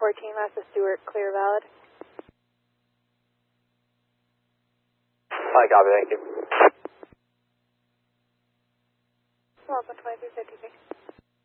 14, Master Stewart, clear valid. Hi, copy, thank you. Welcome, 2353.